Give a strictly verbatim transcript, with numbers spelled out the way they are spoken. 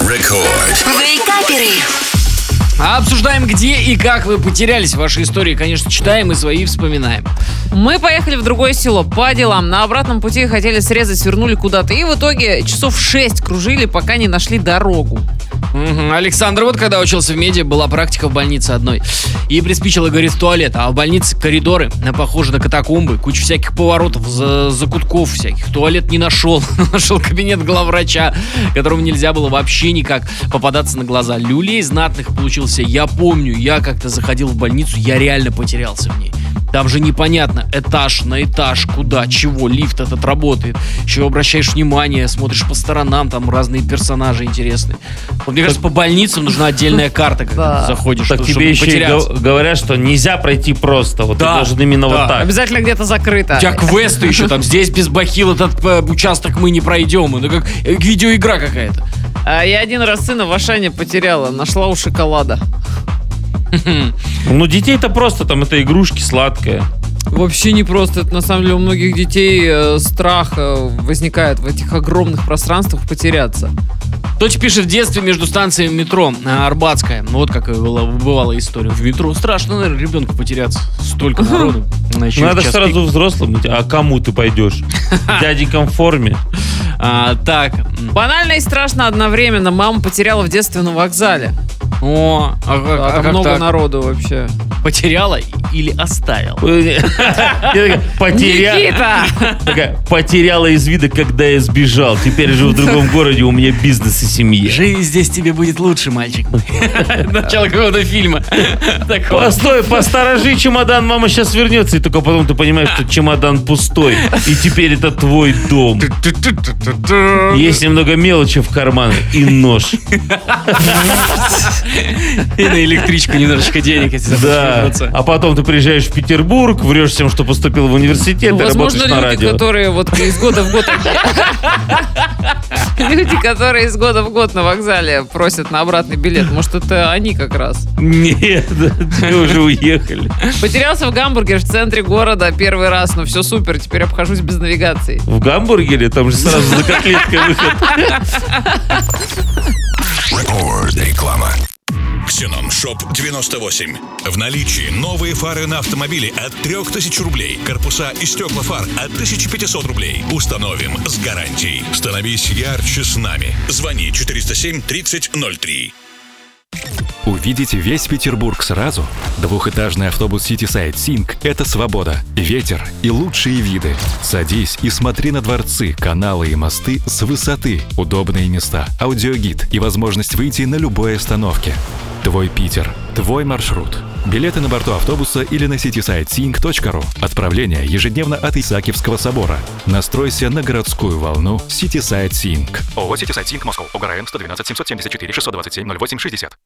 Рекорд. Вейкаперы. А обсуждаем, где и как вы потерялись. Ваши истории, конечно, читаем и свои вспоминаем. Мы поехали в другое село по делам. На обратном пути хотели срезать, свернули куда-то. И в итоге часов шесть кружили, пока не нашли дорогу. Угу. Александр, вот когда учился в меди, была практика в больнице одной. И приспичило, говорит, в туалет. А в больнице коридоры, похожи на катакомбы. Куча всяких поворотов, за- закутков всяких. Туалет не нашел. Нашел кабинет главврача, которому нельзя было вообще никак попадаться на глаза. Люлей знатных получился. Я помню, я как-то заходил в больницу, я реально потерялся в ней. Там же непонятно, этаж на этаж, куда, чего, лифт этот работает. Еще обращаешь внимание, смотришь по сторонам, там разные персонажи интересные. Вот, мне кажется, по больницам нужна отдельная карта, когда ты заходишь, Так чтобы тебе не еще и потеряться. гов- говорят, что нельзя пройти просто. Вот Да, ты должен именно да. вот так. Обязательно где-то закрыто. У тебя квесты еще там, здесь без бахил этот э, участок мы не пройдем. Это как э, видеоигра какая-то. А я один раз сына в Ашане потеряла. Нашла у шоколада. Ну, детей-то просто там это игрушки сладкие. Вообще не просто. Это на самом деле у многих детей э, страх э, возникает в этих огромных пространствах потеряться. Дочь пишет, в детстве между станциями метро а, Арбатская. Ну, вот как была, бывала история. В метро страшно, наверное, ребенку потеряться. Столько народу. Она еще Надо в час сразу пик. взрослым идти. А кому ты пойдешь? Дядикам в форме? А, так. Банально и страшно одновременно. Мама потеряла в детстве на вокзале. О, а, как- А а там как много так? народу вообще. Потеряла или оставила? Я такая, Потеря- Никита! такая, Потеряла из вида, когда я сбежал. Теперь живу в другом городе, у меня бизнес и семья. Жизнь здесь тебе будет лучше, мальчик. Начало какого-то фильма. Такого. Постой, посторожи чемодан, мама сейчас вернется. И только потом ты понимаешь, что чемодан пустой. И теперь это твой дом. Есть немного мелочи в карманах и нож. И на электричку немножечко денег, если Да. выбраться. А потом ты приезжаешь в Петербург, врешь всем, что поступил в университет, и Возможно, работаешь на люди, радио. которые вот из года в год... Люди, которые из года в год на вокзале просят на обратный билет. Может, это они как раз. Нет, мы уже уехали. Потерялся в гамбургер в центре города первый раз. Ну все супер, теперь обхожусь без навигации. В гамбургере? Там же сразу за котлеткой выход. Рекорд. Реклама. Ксенон Шоп девяносто восемь. В наличии новые фары на автомобиле от три тысячи рублей. Корпуса и стекла фар от тысяча пятьсот рублей. Установим с гарантией. Становись ярче с нами. Звони четыреста семь тридцать ноль три. Увидите весь Петербург сразу? Двухэтажный автобус Cityside Sync – это свобода, ветер и лучшие виды. Садись и смотри на дворцы, каналы и мосты с высоты, удобные места, аудиогид и возможность выйти на любой остановке. Твой Питер, твой маршрут. Билеты на борту автобуса или на citysidesync точка ру. Отправление ежедневно от Исаакиевского собора. Настройся на городскую волну Cityside Sync. ООО Cityside Sync Москва. ОГРН сто двенадцать семьсот семьдесят четыре шестьсот двадцать семь ноль восемь шестьдесят.